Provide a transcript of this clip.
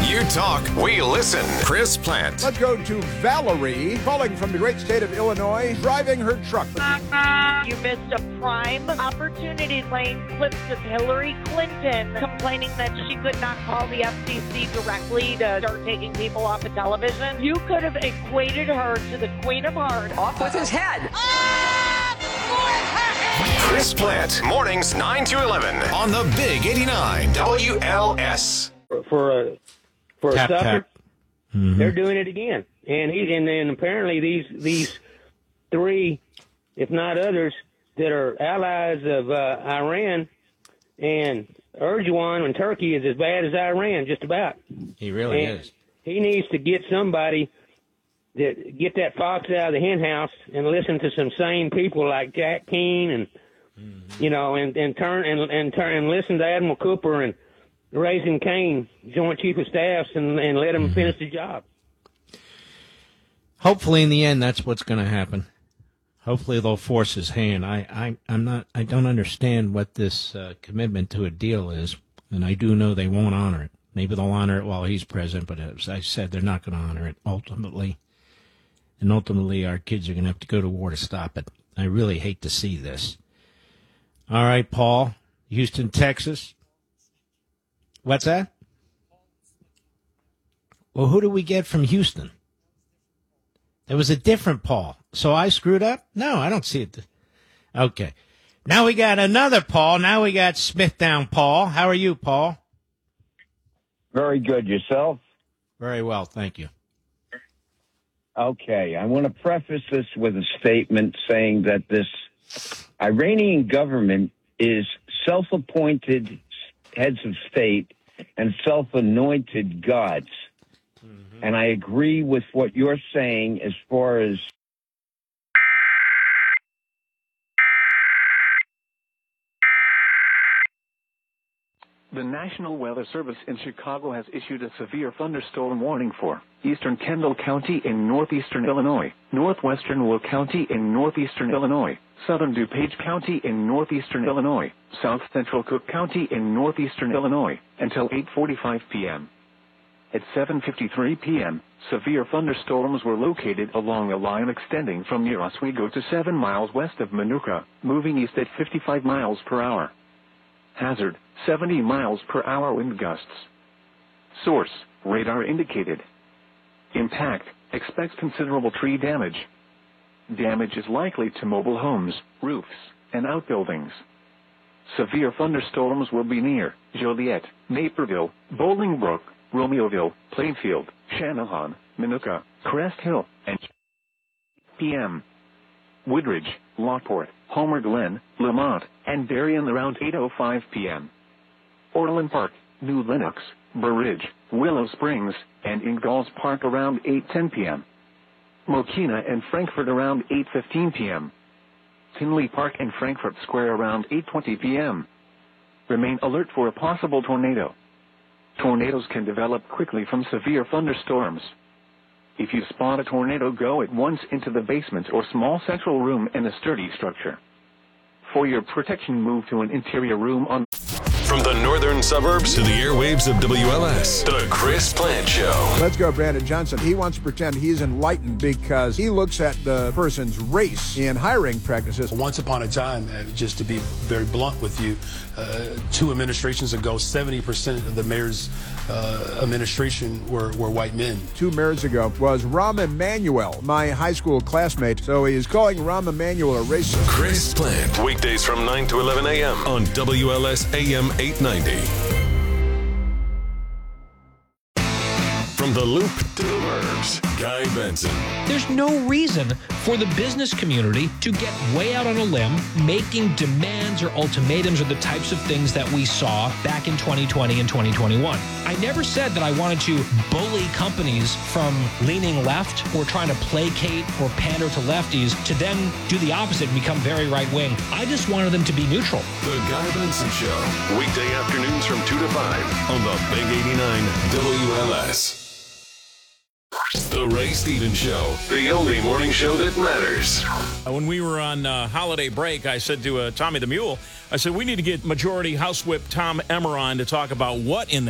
You talk, we listen. Chris Plant. Let's go to Valerie, calling from the great state of Illinois, driving her truck. You missed a prime opportunity playing clips of Hillary Clinton complaining that she could not call the FCC directly to start taking people off of television. You could have equated her to the Queen of Hearts. Off with his head. Chris Plant, mornings 9 to 11 on the Big 89 WLS. For a Tap, sucker, tap. Mm-hmm. they're doing it again. And apparently these three, if not others, that are allies of Iran, and Erdogan in Turkey is as bad as Iran, just about. He really is. He needs to get somebody that get that fox out of the hen house and listen to some sane people like Jack Keane and and listen to Admiral Cooper and Raising Cane, Joint Chief of Staffs, and let him finish the job. Hopefully, in the end, that's what's going to happen. Hopefully, they'll force his hand. I don't understand what this commitment to a deal is, and I do know they won't honor it. Maybe they'll honor it while he's president, but as I said, they're not going to honor it ultimately. And ultimately, our kids are going to have to go to war to stop it. I really hate to see this. All right, Paul, Houston, Texas. What's that? Well, who do we get from Houston? There was a different Paul. So I screwed up? No, I don't see it. Okay. Now we got another Paul. Now we got Smithtown Paul. How are you, Paul? Very good. Yourself? Very well, thank you. Okay. I want to preface this with a statement saying that this Iranian government is self-appointed heads of state and self-anointed gods. Mm-hmm. And I agree with what you're saying as far as the National Weather Service in Chicago has issued a severe thunderstorm warning for eastern Kendall County in northeastern Illinois, northwestern Will County in northeastern Illinois, southern DuPage County in northeastern Illinois, south central Cook County in northeastern Illinois, until 8:45 p.m. At 7:53 p.m., severe thunderstorms were located along a line extending from near Oswego to 7 miles west of Manuka, moving east at 55 miles per hour. Hazard, 70 miles per hour wind gusts. Source, radar indicated. Impact, expects considerable tree damage. Damage is likely to mobile homes, roofs, and outbuildings. Severe thunderstorms will be near Joliet, Naperville, Bolingbrook, Romeoville, Plainfield, Shanahan, Manuka, Crest Hill, and p.m. Woodridge, Lockport, Homer Glen, Lamont, and Darien around 8:05 p.m. Orland Park, New Lenox, Burr Ridge, Willow Springs, and Ingalls Park around 8:10 p.m. Mokina and Frankfort around 8:15 p.m. Tinley Park and Frankfort Square around 8:20 p.m. Remain alert for a possible tornado. Tornadoes can develop quickly from severe thunderstorms. If you spot a tornado, go at once into the basement or small central room in a sturdy structure. For your protection, move to an interior room on... From the northern suburbs to the airwaves of WLS, the Chris Plant Show. Let's go, Brandon Johnson. He wants to pretend he's enlightened because he looks at the person's race in hiring practices. Once upon a time, just to be very blunt with you, 2 administrations ago, 70% of the mayor's administration were white men. 2 mayors ago was Rahm Emanuel, my high school classmate. So he is calling Rahm Emanuel a racist. Chris Plant, weekdays from 9 to 11 a.m. on WLS AM 890. From the Loop to the Burbs, Guy Benson. There's no reason for the business community to get way out on a limb, making demands or ultimatums or the types of things that we saw back in 2020 and 2021. I never said that I wanted to bully companies from leaning left or trying to placate or pander to lefties to then do the opposite and become very right-wing. I just wanted them to be neutral. The Guy Benson Show, weekday afternoons from 2 to 5 on the Big 89 WLS. The Ray Stevens Show, the only morning show that matters. When we were on holiday break, I said to Tommy the Mule, I said, we need to get Majority House Whip Tom Emmer on to talk about what in the